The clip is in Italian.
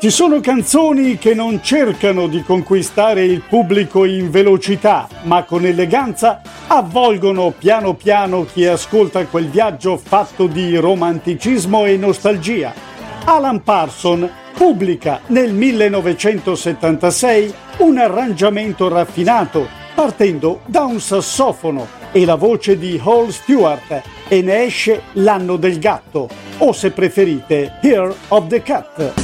Ci sono canzoni che non cercano di conquistare il pubblico in velocità, ma con eleganza avvolgono piano piano chi ascolta quel viaggio fatto di romanticismo e nostalgia. Alan Parsons pubblica nel 1976 un arrangiamento raffinato, partendo da un sassofono e la voce di Hall Stewart, e ne esce L'anno del gatto, o se preferite Year of the Cat.